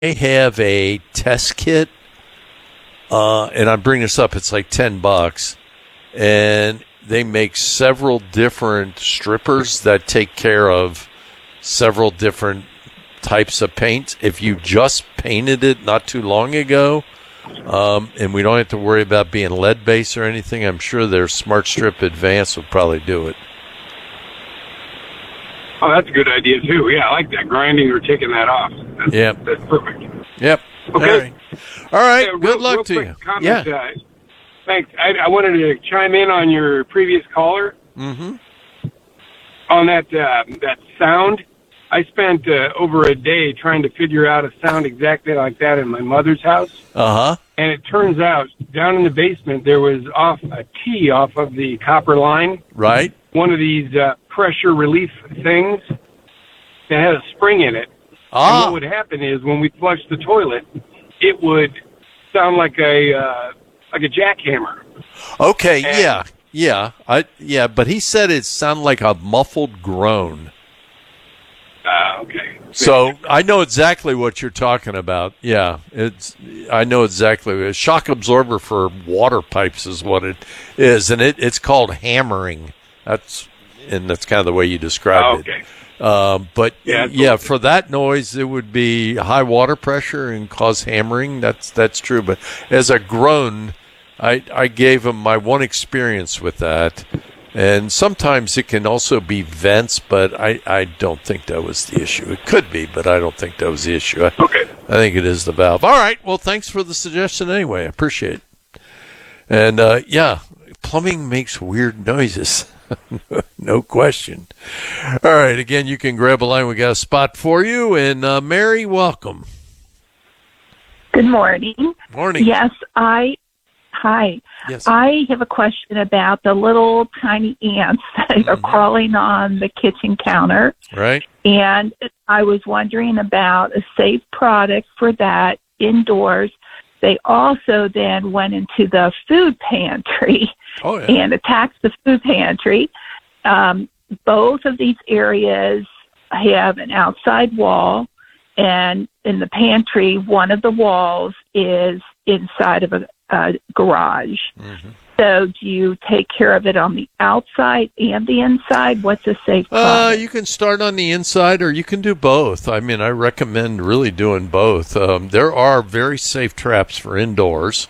They have a test kit, and I bring this up. It's like $10, and they make several different strippers that take care of several different types of paint. If you just painted it not too long ago, and we don't have to worry about being lead based or anything, I'm sure their Smart Strip Advance will probably do it. Oh, that's a good idea, too. Yeah, I like that, grinding or taking that off. That's perfect. Yep. Okay. All right. Yeah, Good luck to quick you. Comment, thanks. I wanted to chime in on your previous caller. Mm-hmm. On that sound. I spent over a day trying to figure out a sound exactly like that in my mother's house. Uh-huh. And it turns out, down in the basement, there was a T off of the copper line. Right. One of these pressure relief things that had a spring in it. And what would happen is when we flushed the toilet, it would sound like a jackhammer. Okay, And, but he said it sounded like a muffled groan. Okay. So I know exactly what you're talking about. Yeah, I know exactly. A shock absorber for water pipes is what it is, and it's called hammering. That's kind of the way you described it. But for that noise, it would be high water pressure and cause hammering. That's true. But as a groan, I gave him my one experience with that. And sometimes it can also be vents, but I don't think that was the issue. It could be, but I don't think that was the issue. Okay. I think it is the valve. All right. Well, thanks for the suggestion anyway. I appreciate it. And, plumbing makes weird noises. No question. All right. Again, you can grab a line. We got a spot for you. And, Mary, welcome. Good morning. Morning. Yes, Hi. Yes. I have a question about the little tiny ants that are crawling on the kitchen counter. Right. And I was wondering about a safe product for that indoors. They also then went into the food pantry and attacked the food pantry. Both of these areas have an outside wall, and in the pantry, one of the walls is inside of a garage. Mm-hmm. So do you take care of it on the outside and the inside? What's a safe product? You can start on the inside, or you can do both. I mean, I recommend really doing both. There are very safe traps for indoors.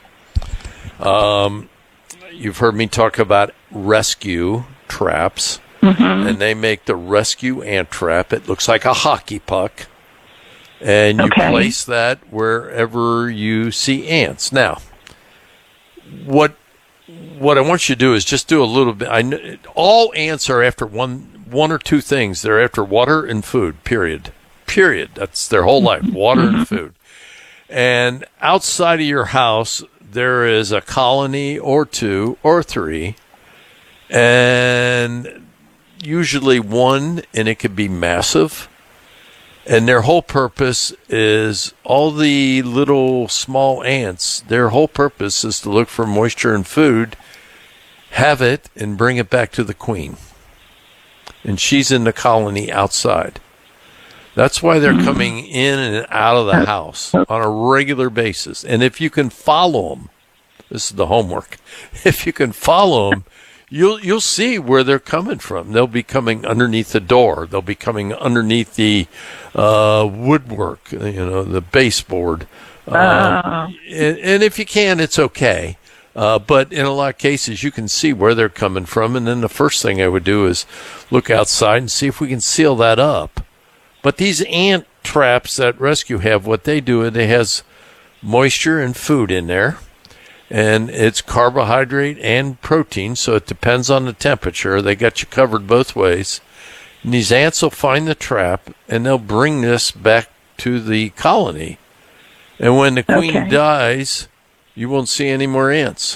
You've heard me talk about rescue traps, and they make the rescue ant trap. It looks like a hockey puck, and you place that wherever you see ants. Now, what I want you to do is just do a little bit. All ants are after one or two things. They're after water and food, period. That's their whole life, water and food. And outside of your house, there is a colony or two or three, and usually one, and it could be massive. And their whole purpose is all the little small ants, their whole purpose is to look for moisture and food, have it, and bring it back to the queen. And she's in the colony outside. That's why they're coming in and out of the house on a regular basis. And if you can follow them, this is the homework, if you can follow them, You'll see where they're coming from. They'll be coming underneath the door. They'll be coming underneath the woodwork, the baseboard. And if you can, it's okay. But in a lot of cases, you can see where they're coming from. And then the first thing I would do is look outside and see if we can seal that up. But these ant traps that Rescue have, what they do, it has moisture and food in there. And it's carbohydrate and protein, so it depends on the temperature. They got you covered both ways. And these ants will find the trap, and they'll bring this back to the colony. And when the queen dies, you won't see any more ants.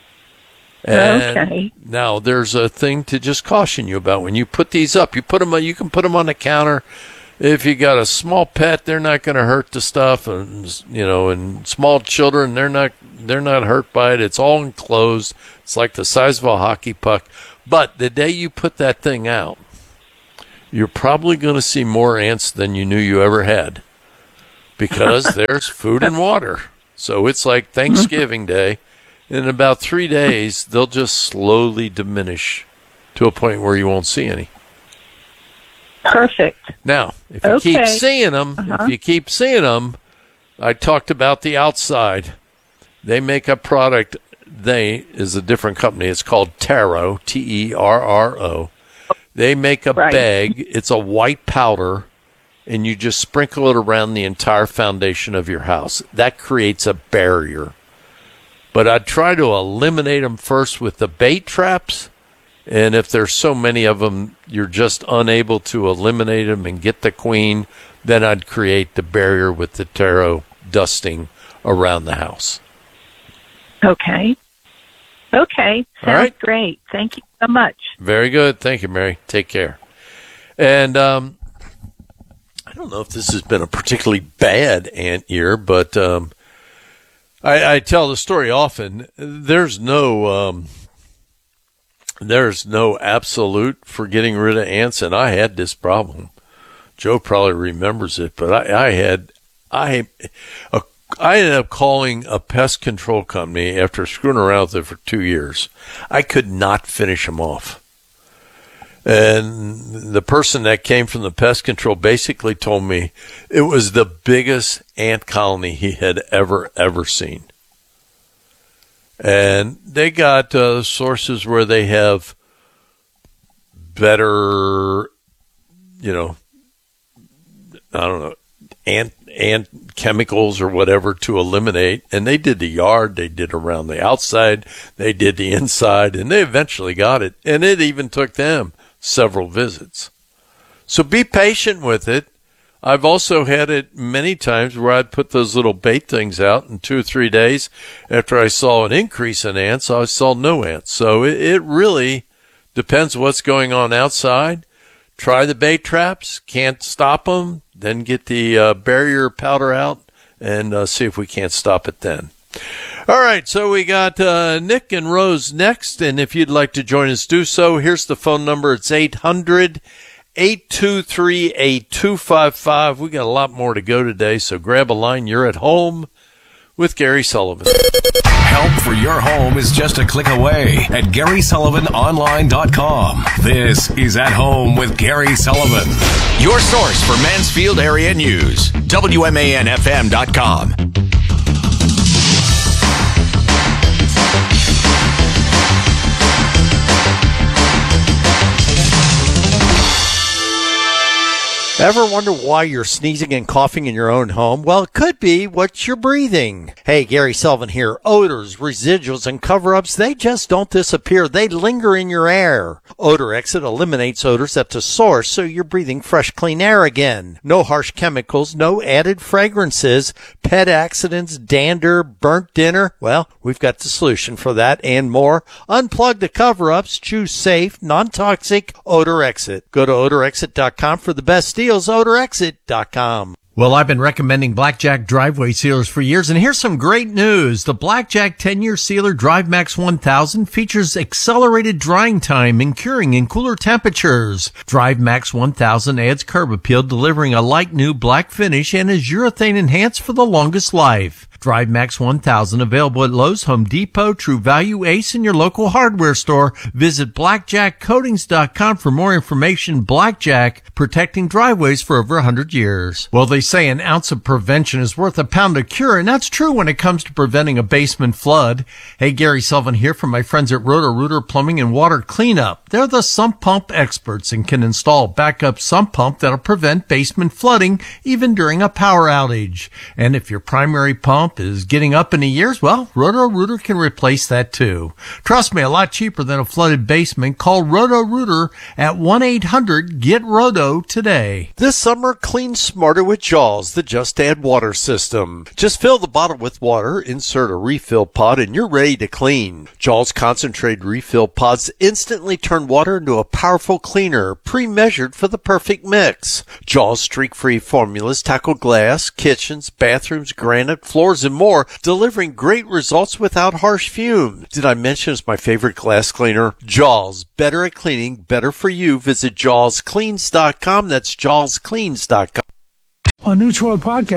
And now there's a thing to just caution you about. When you put these up, you can put them on the counter. If you got a small pet, they're not going to hurt the stuff, and and small children, they're not hurt by it. It's all enclosed. It's like the size of a hockey puck. But the day you put that thing out, you're probably going to see more ants than you knew you ever had. because there's food and water. So it's like Thanksgiving Day. In about 3 days, they'll just slowly diminish to a point where you won't see any. Perfect. Now, if you keep seeing them, I talked about the outside. They make a product. They is a different company. It's called Terro, Terro. They make a bag. It's a white powder, and you just sprinkle it around the entire foundation of your house. That creates a barrier. But I'd try to eliminate them first with the bait traps. And if there's so many of them, you're just unable to eliminate them and get the queen, then I'd create the barrier with the Terro dusting around the house. Okay. Sounds great. Thank you so much. Very good. Thank you, Mary. Take care. And I don't know if this has been a particularly bad ant year, but I tell the story often. There's no absolute for getting rid of ants, and I had this problem. Joe probably remembers it, but I ended up calling a pest control company after screwing around with it for 2 years. I could not finish them off. And the person that came from the pest control basically told me it was the biggest ant colony he had ever seen. And they got sources where they have better, ant chemicals or whatever to eliminate. And they did the yard, they did around the outside, they did the inside, and they eventually got it. And it even took them several visits. So be patient with it. I've also had it many times where I'd put those little bait things out in 2 or 3 days. After I saw an increase in ants, I saw no ants. So it really depends what's going on outside. Try the bait traps. Can't stop them. Then get the barrier powder out and see if we can't stop it then. All right, so we got Nick and Rose next, and if you'd like to join us, do so. Here's the phone number. It's 800-823-8255. We got a lot more to go today, so grab a line. You're at home with Gary Sullivan. Help for your home is just a click away at GarySullivanOnline.com. This is At Home with Gary Sullivan. Your source for Mansfield area news. WMANFM.com. Ever wonder why you're sneezing and coughing in your own home? Well, it could be what you're breathing. Hey, Gary Sullivan here. Odors, residuals, and cover-ups, they just don't disappear. They linger in your air. Odor Exit eliminates odors at the source, so you're breathing fresh, clean air again. No harsh chemicals, no added fragrances, pet accidents, dander, burnt dinner. Well, we've got the solution for that and more. Unplug the cover-ups. Choose safe, non-toxic Odor Exit. Go to odorexit.com for the best deals. odorexit.com. Well, I've been recommending Blackjack driveway sealers for years, and here's some great news. The Blackjack 10-year sealer DriveMax 1000 features accelerated drying time and curing in cooler temperatures. DriveMax 1000 adds curb appeal, delivering a like new black finish, and is urethane enhanced for the longest life. DriveMax 1000 available at Lowe's, Home Depot, True Value, Ace, and your local hardware store. Visit blackjackcoatings.com for more information. Blackjack, protecting driveways for over 100 years. Well, they say an ounce of prevention is worth a pound of cure, and that's true when it comes to preventing a basement flood. Hey, Gary Sullivan here from my friends at Roto-Rooter Plumbing and Water Cleanup. They're the sump pump experts and can install a backup sump pump that'll prevent basement flooding even during a power outage. And if your primary pump is getting up in the years, well, Roto-Rooter can replace that too. Trust me, a lot cheaper than a flooded basement. Call Roto-Rooter at 1-800-GET-ROTO today. This summer, clean smarter with Jaws, the Just Add Water system. Just fill the bottle with water, insert a refill pod, and you're ready to clean. Jaws concentrated refill pods instantly turn water into a powerful cleaner, pre-measured for the perfect mix. Jaws streak-free formulas tackle glass, kitchens, bathrooms, granite, floors, and more, delivering great results without harsh fumes. Did I mention it's my favorite glass cleaner? Jaws, better at cleaning, better for you. Visit JawsCleans.com. That's JawsCleans.com. On News World Podcast,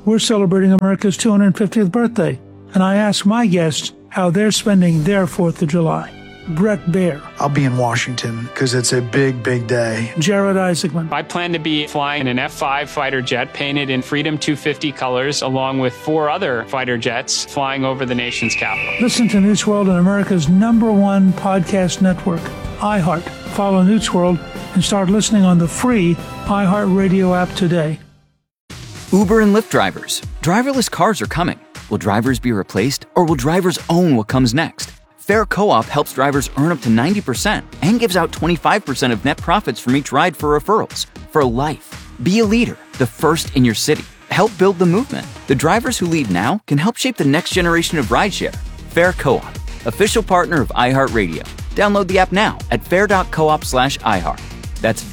we're celebrating America's 250th birthday, and I asked my guests how they're spending their 4th of July. Brett Baer. I'll be in Washington because it's a big, big day. Jared Isaacman. I plan to be flying an F-5 fighter jet painted in Freedom 250 colors, along with 4 other fighter jets flying over the nation's capital. Listen to Newt's World on America's #1 podcast network, iHeart. Follow Newt's World and start listening on the free iHeartRadio app today. Uber and Lyft drivers. Driverless cars are coming. Will drivers be replaced, or will drivers own what comes next? Fair Co-op helps drivers earn up to 90% and gives out 25% of net profits from each ride for referrals for life. Be a leader, the first in your city. Help build the movement. The drivers who lead now can help shape the next generation of rideshare. Fair Co-op, official partner of iHeartRadio. Download the app now at fair.coop/iHeart. That's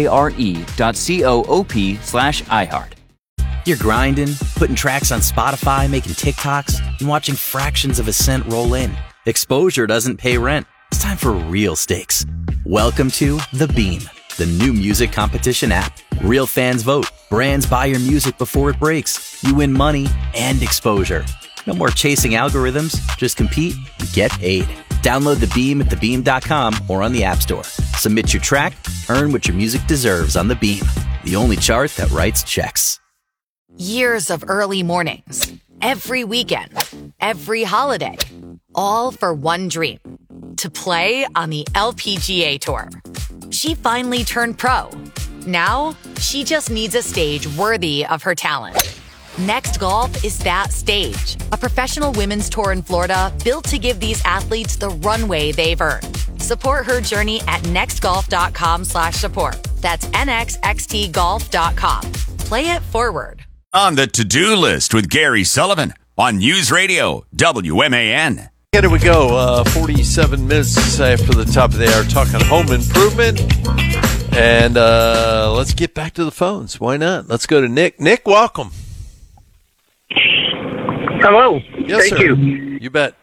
FARE.coop/iHeart. You're grinding, putting tracks on Spotify, making TikToks, and watching fractions of a cent roll in. Exposure doesn't pay rent. It's time for real stakes. Welcome to The Beam, the new music competition app. Real fans vote. Brands buy your music before it breaks. You win money and exposure. No more chasing algorithms. Just compete and get paid. Download The Beam at thebeam.com or on the App Store. Submit your track. Earn what your music deserves on The Beam, the only chart that writes checks. Years of early mornings, every weekend, every holiday, all for one dream, to play on the LPGA Tour. She finally turned pro. Now, she just needs a stage worthy of her talent. Next Golf is that stage, a professional women's tour in Florida built to give these athletes the runway they've earned. Support her journey at nextgolf.com/support. That's nxxtgolf.com. Play it forward. On the to-do list with Gary Sullivan on News Radio WMAN. Here we go. 47 minutes after the top of the hour, talking home improvement. And let's get back to the phones. Why not? Let's go to Nick. Nick, welcome. Hello. Yes, Thank sir. you. You bet.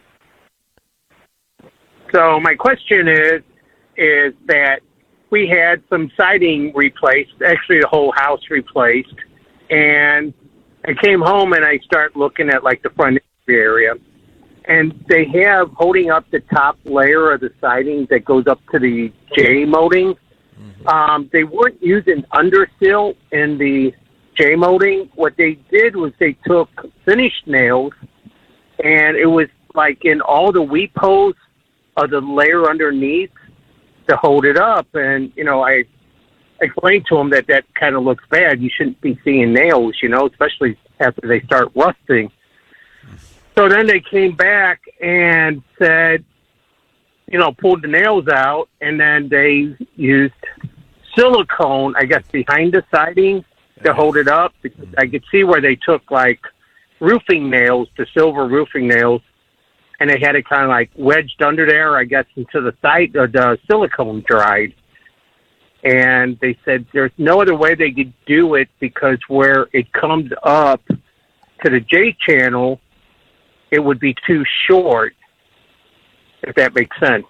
So my question is that we had some siding replaced, actually the whole house replaced, and I came home and I start looking at like the front area, and they have holding up the top layer of the siding that goes up to the J molding. They weren't using undersill in the J molding. What they did was they took finished nails, and it was like in all the weep holes of the layer underneath to hold it up. And, you know, I explained to them that kind of looks bad. You shouldn't be seeing nails, you know, especially after they start rusting. So then they came back and said, you know, pulled the nails out, and then they used silicone, I guess, behind the siding to hold it up, because I could see where they took like roofing nails, the silver roofing nails, and they had it kind of like wedged under there, I guess, until the side of the silicone dried. And they said there's no other way they could do it, because where it comes up to the J channel, it would be too short, if that makes sense.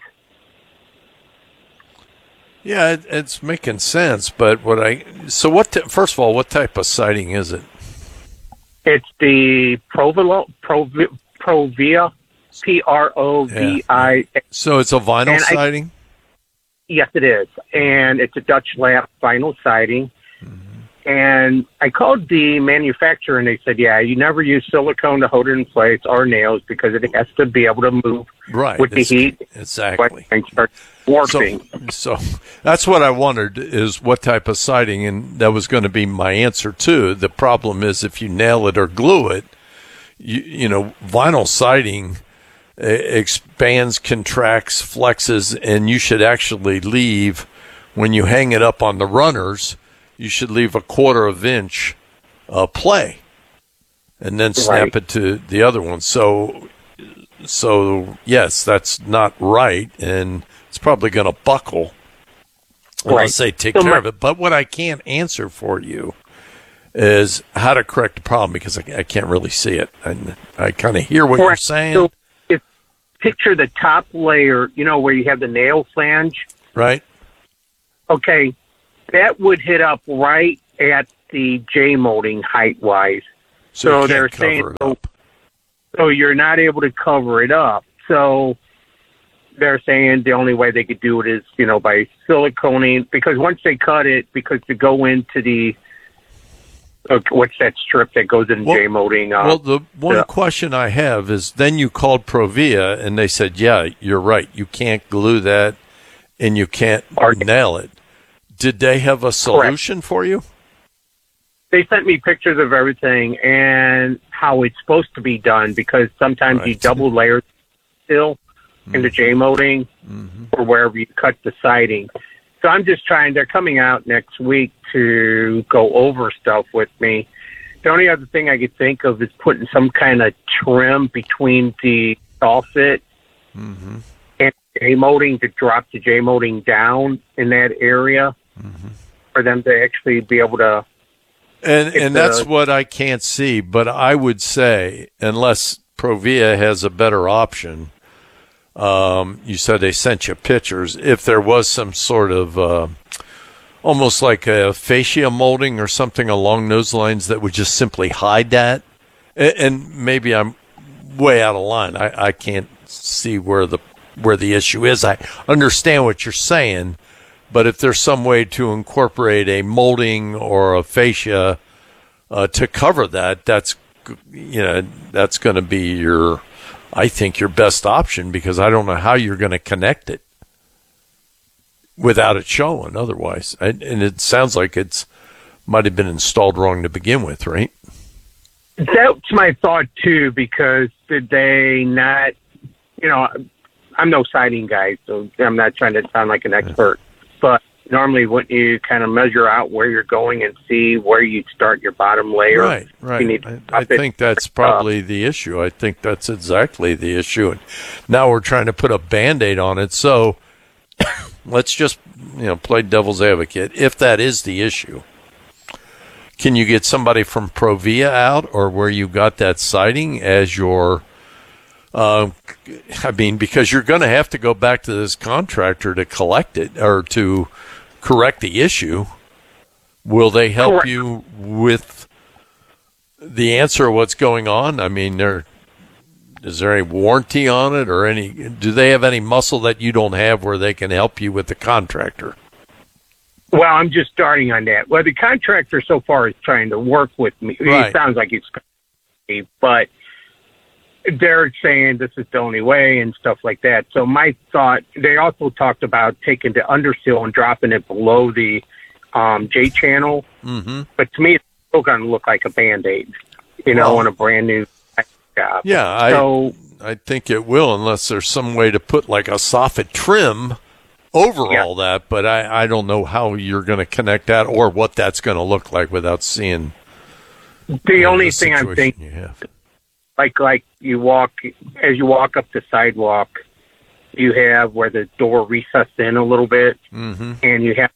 Yeah, it's making sense, but first of all, what type of siding is it? It's the Provia, Provia. So it's a vinyl siding? Yes, it is. And it's a Dutch lap vinyl siding. And I called the manufacturer, and they said, yeah, you never use silicone to hold it in place or nails, because it has to be able to move with the heat. Exactly. And start warping. So that's what I wondered, is what type of siding, and that was going to be my answer, too. The problem is if you nail it or glue it, you know, vinyl siding expands, contracts, flexes, and you should actually leave, when you hang it up on the runners, you should leave a 1/4 inch play, and then snap it to the other one. So yes, that's not right, and it's probably going to buckle unless they take care of it. But what I can't answer for you is how to correct the problem, because I can't really see it. And I kind of hear what you're saying. So picture the top layer, you know, where you have the nail flange. Right. Okay. That would hit up right at the J molding height-wise. So they're saying, so you're not able to cover it up. So they're saying the only way they could do it is, by siliconing, because once they cut it, because to go into the, what's that strip that goes in J-molding? The one question I have is, then you called Provia, and they said, yeah, you're right. You can't glue that, and you can't nail it. Did they have a solution for you? They sent me pictures of everything and how it's supposed to be done, because sometimes you double layer still into J-molding or wherever you cut the siding. So I'm just they're coming out next week to go over stuff with me. The only other thing I could think of is putting some kind of trim between the soffit and J-molding to drop the J-molding down in that area for them to actually be able to. And that's what I can't see, but I would say, unless Provia has a better option, you said they sent you pictures. If there was some sort of almost like a fascia molding or something along those lines that would just simply hide that, and maybe I'm way out of line. I can't see where the issue is. I understand what you're saying, but if there's some way to incorporate a molding or a fascia to cover that, that's going to be I think your best option, because I don't know how you're going to connect it without it showing otherwise. And it sounds like it's might have been installed wrong to begin with, right? That's my thought too, because did they not, I'm no siding guy, so I'm not trying to sound like an expert, but normally wouldn't you kind of measure out where you're going and see where you'd start your bottom layer? Right. I think that's probably the issue. I think that's exactly the issue. And now we're trying to put a Band-Aid on it. So let's just, play devil's advocate. If that is the issue, can you get somebody from Provia out, or where you got that siding as your, because you're going to have to go back to this contractor to collect it or to correct the issue. Will they help you with the answer of what's going on? I mean, is there any warranty on it, or do they have any muscle that you don't have where they can help you with the contractor? Well, I'm just starting on that. Well, the contractor so far is trying to work with me. Right. It sounds like it's going to be, but they're saying this is the only way and stuff like that. So my thought, they also talked about taking the undersill and dropping it below the J channel. But to me, it's still going to look like a Band-Aid, on a brand new job. Yeah, I think it will, unless there's some way to put like a soffit trim over all that. But I don't know how you're going to connect that or what that's going to look like without seeing. The only thing I'm thinking, like you walk up the sidewalk, you have where the door recesses in a little bit, and you have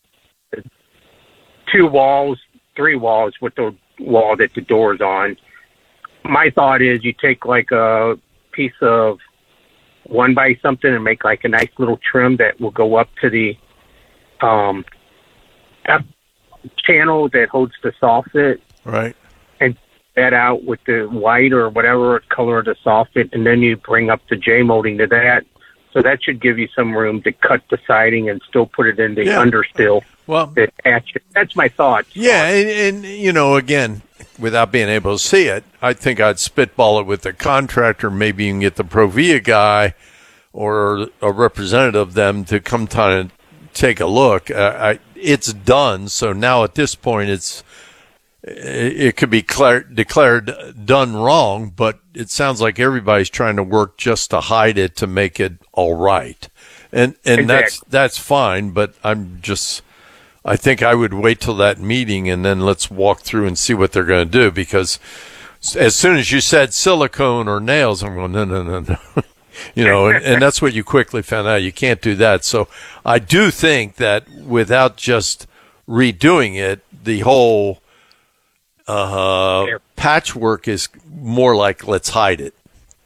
3 walls with the wall that the door's on. My thought is you take like a piece of 1x something and make like a nice little trim that will go up to the F channel that holds the soffit. Right. And that out with the white or whatever color of the soffit, and then you bring up the J-molding to that. So that should give you some room to cut the siding and still put it in the understill. Well, that's my thought. Yeah, and again, without being able to see it, I think I'd spitball it with the contractor. Maybe you can get the Provia guy or a representative of them to come to take a look. It's done, so now at this point, it could be declared done wrong, but it sounds like everybody's trying to work just to hide it to make it all right. And exactly. that's fine, but I think I would wait till that meeting and then let's walk through and see what they're going to do, because as soon as you said silicone or nails, I'm going, no. And that's what you quickly found out. You can't do that. So I do think that without just redoing it, the whole patchwork is more like let's hide it.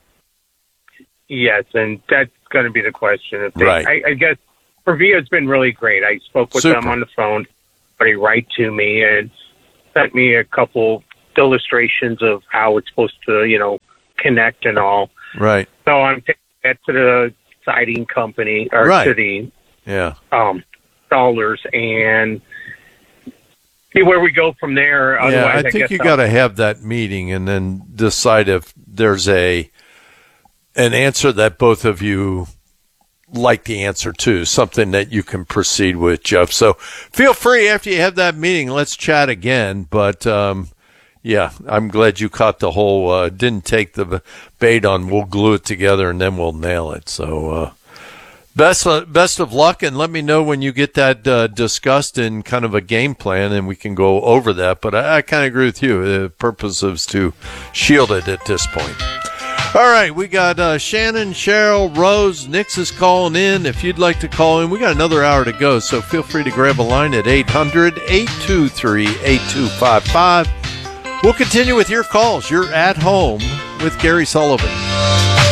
Yes, and that's going to be the question. Right. I guess Provia's been really great. I spoke with them on the phone. They write to me and sent me a couple illustrations of how it's supposed to, connect and all. Right. So I'm taking that to the siding company or to the installers and see where we go from there. Yeah, I think you got to have that meeting and then decide if there's an answer that both of you like the answer to, something that you can proceed with, Jeff. So feel free after you have that meeting, let's chat again. But yeah, I'm glad you caught the whole, didn't take the bait on we'll glue it together and then we'll nail it. So best of luck, and let me know when you get that discussed in kind of a game plan, and we can go over that. But I kind of agree with you. The purpose is to shield it at this point. All right, we got Shannon, Cheryl, Rose, Nix is calling in. If you'd like to call in, we got another hour to go, so feel free to grab a line at 800-823-8255. We'll continue with your calls. You're at home with Gary Sullivan.